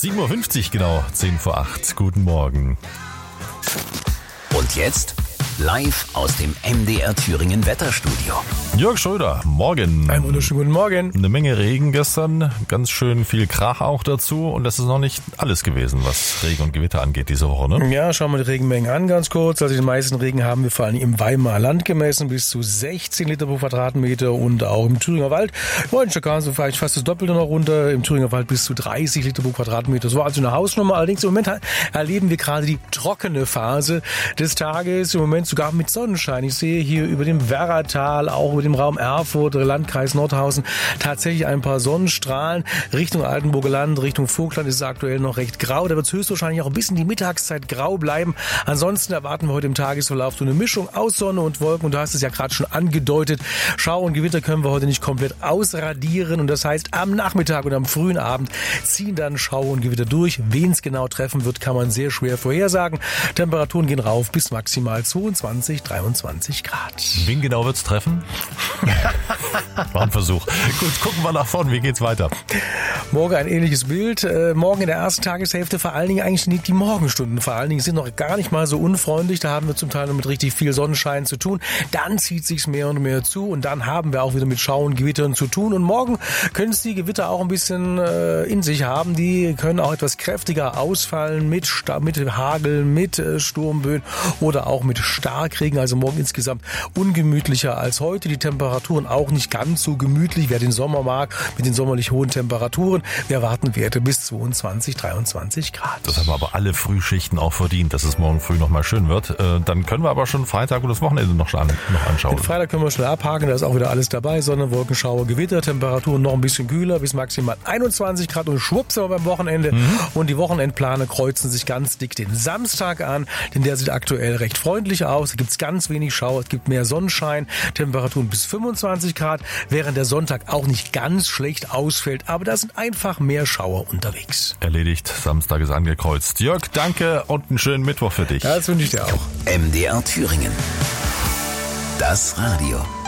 7.50 Uhr genau, 10 vor 8. Guten Morgen. Und jetzt live aus dem MDR Thüringen Wetterstudio. Jörg Schröder, morgen. Einen wunderschönen guten Morgen. Eine Menge Regen gestern, ganz schön viel Krach auch dazu. Und das ist noch nicht alles gewesen, was Regen und Gewitter angeht diese Woche, ne? Ja, schauen wir die Regenmengen an ganz kurz. Also den meisten Regen haben wir vor allem im Weimarer Land gemessen, bis zu 16 Liter pro Quadratmeter und auch im Thüringer Wald. Heute kam so vielleicht fast das Doppelte noch runter, im Thüringer Wald bis zu 30 Liter pro Quadratmeter. Das war also eine Hausnummer. Allerdings im Moment erleben wir gerade die trockene Phase des Tages. Im Moment sogar mit Sonnenschein. Ich sehe hier über dem Werratal, auch über dem Raum Erfurt, Landkreis Nordhausen, tatsächlich ein paar Sonnenstrahlen. Richtung Altenburger Land, Richtung Vogtland ist es aktuell noch recht grau. Da wird es höchstwahrscheinlich auch ein bisschen die Mittagszeit grau bleiben. Ansonsten erwarten wir heute im Tagesverlauf so eine Mischung aus Sonne und Wolken. Und du hast es ja gerade schon angedeutet. Schauer und Gewitter können wir heute nicht komplett ausradieren. Und das heißt, am Nachmittag und am frühen Abend ziehen dann Schauer und Gewitter durch. Wen es genau treffen wird, kann man sehr schwer vorhersagen. Temperaturen gehen rauf bis maximal 22, 23 Grad. Wen genau wird's treffen? War ein Versuch. Gut, gucken wir nach vorne. Wie geht's weiter? Morgen ein ähnliches Bild. Morgen in der ersten Tageshälfte vor allen Dingen eigentlich nicht die Morgenstunden. Vor allen Dingen sind noch gar nicht mal so unfreundlich. Da haben wir zum Teil noch mit richtig viel Sonnenschein zu tun. Dann zieht sich's mehr und mehr zu und dann haben wir auch wieder mit Schauer und Gewittern zu tun. Und morgen können es die Gewitter auch ein bisschen in sich haben. Die können auch etwas kräftiger ausfallen mit Hagel, mit Sturmböen oder auch mit Starkregen. Also morgen insgesamt ungemütlicher als heute. Die Temperaturen auch nicht ganz so gemütlich. Wer den Sommer mag, mit den sommerlich hohen Temperaturen. Wir erwarten Werte bis 22, 23 Grad. Das haben aber alle Frühschichten auch verdient, dass es morgen früh noch mal schön wird. Dann können wir aber schon Freitag und das Wochenende noch anschauen. Den Freitag können wir schnell abhaken, da ist auch wieder alles dabei. Sonne, Wolken, Schauer, Gewitter, Temperaturen noch ein bisschen kühler bis maximal 21 Grad und schwupps aber beim Wochenende. Und die Wochenendpläne kreuzen sich ganz dick den Samstag an, denn der sieht aktuell recht freundlich aus. Da gibt es ganz wenig Schauer, es gibt mehr Sonnenschein, Temperaturen bis 25 Grad, während der Sonntag auch nicht ganz schlecht ausfällt, aber da sind einfach mehr Schauer unterwegs. Erledigt, Samstag ist angekreuzt. Jörg, danke und einen schönen Mittwoch für dich. Ja, das wünsche ich dir auch. MDR Thüringen. Das Radio.